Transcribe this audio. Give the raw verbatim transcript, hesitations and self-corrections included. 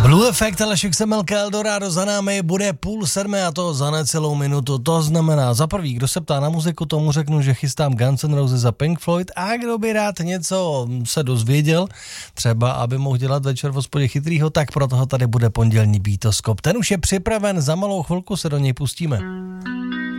Blue Effect, Alešek Semelka, Eldorado za námi, bude půl sedmé a to za necelou minutu. To znamená, za prvý, kdo se ptá na muziku, tomu řeknu, že chystám Guns N' Roses a Pink Floyd, a kdo by rád něco se dozvěděl, třeba aby mohl dělat večer v hospodě chytrýho, tak pro toho tady bude pondělní Beatoskop. Ten už je připraven, za malou chvilku se do něj pustíme.